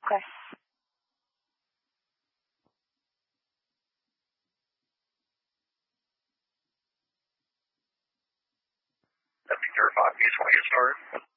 Okay. That'd be 35. You just want to get started?